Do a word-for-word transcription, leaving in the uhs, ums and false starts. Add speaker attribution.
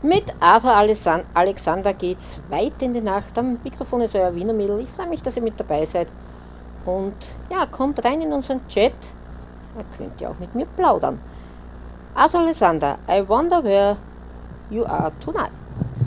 Speaker 1: Mit Arthur Alessan- Alexander geht's weit in die Nacht. Am Mikrofon ist euer Wiener Mädel. Ich freue mich, dass ihr mit dabei seid. Und ja, kommt rein in unseren Chat. Da könnt ihr auch mit mir plaudern. Also Alexander, I wonder where you are tonight.